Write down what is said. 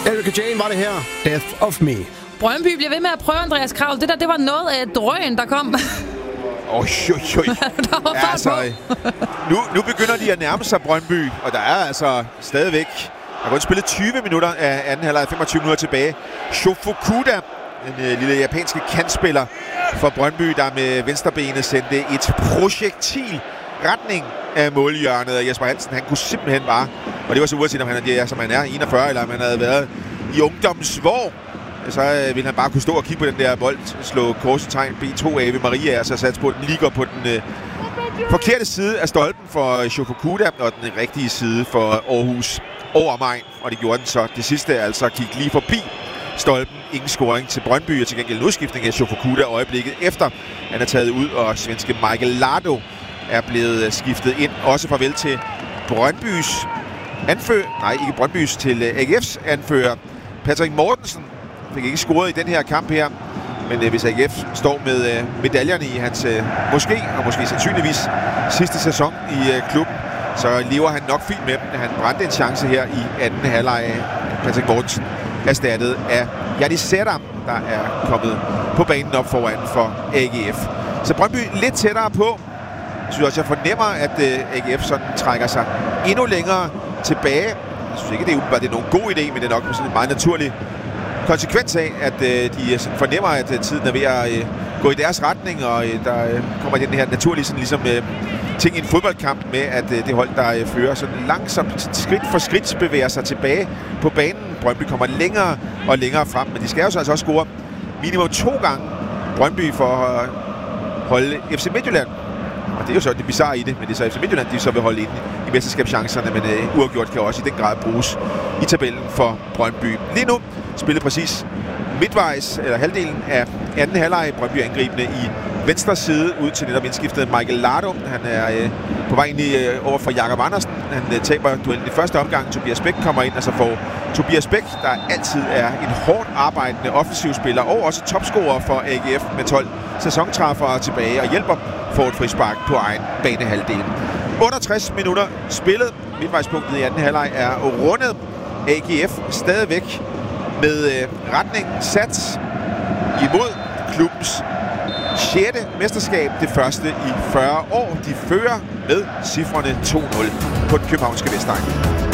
Erika Jane var det her. Death of Me. Brøndby bliver ved med at prøve, Andreas Kravl. Det var noget af et drøn, der kom. Der var altså, nu begynder de at nærme sig Brøndby, og der er altså stadigvæk... Der er kun spillet 20 minutter af anden halvleg, 25 minutter tilbage. Shofukuda, en lille japanske kantspiller for Brøndby, der med venstrebenet sendte et projektil retning af målhjørnet. Og Jesper Hansen, han kunne simpelthen bare, og det var så uanset om han er, som han er, 41, eller om han havde været i ungdommens vår, så ville han bare kunne stå og kigge på den der bold, slå korsetegn B2 af ved Maria, og så satse på, den ligger på den forkerte side af stolpen for Shofukuda, og den rigtige side for Aarhus over mig, og det gjorde den så. Det sidste altså gik lige forbi stolpen. Ingen scoring til Brøndby, og til gengæld en udskiftning af Shofukuda øjeblikket efter. Han er taget ud, og svenske Michael Lardo er blevet skiftet ind. Også farvel til Brøndbys anfører, nej ikke Brøndbys, til AGF's anfører Patrick Mortensen. Fik ikke scoret i den her kamp her, men hvis AGF står med medaljerne i hans måske sandsynligvis sidste sæson i klubben, så lever han nok fint med dem. Han brændte en chance her i anden halvleg. Patrick Mortensen erstattet af Jadis Sætter, der er kommet på banen op foran for AGF. Så Brøndby lidt tættere på. Jeg synes også, jeg fornemmer, at AGF sådan trækker sig endnu længere tilbage. Jeg synes ikke, det er nogen god idé, men det er nok sådan en meget naturlig konsekvens af, at de sådan fornemmer, at tiden er ved at gå i deres retning, og der kommer den her naturlige sådan ligesom ting i en fodboldkamp med, at det hold, der fører sådan langsomt, skridt for skridt, bevæger sig tilbage på banen. Brøndby kommer længere og længere frem, men de skal jo så altså også score minimum 2 gange Brøndby for at holde FC Midtjylland. Og det er jo så det bizarre i det, men det er så FC Midtjylland, de så vil holde inde i mesterskabschancerne, men uafgjort kan også i den grad bruges i tabellen for Brøndby. Lige nu spillet præcis midtvejs, eller halvdelen af anden halvleg. Brøndby angribende i venstre side ud til netop indskiftet Michael Lardo. Han er på vej ind over for Jakob Andersen. Han taber duellen i første omgang. Tobias Bæk kommer ind, og så får Tobias Bæk, der altid er en hårdt arbejdende offensivspiller og også topscorer for AGF med 12 sæsontræffere tilbage og hjælper for et frispark på egen banehalvdel. 68 minutter spillet. Midtvejspunktet i anden halvleg er rundet. AGF stadigvæk med retningen sat imod klubbens 6. mesterskab, det første i 40 år. De fører med cifrene 2-0 på den københavnske Vestegn.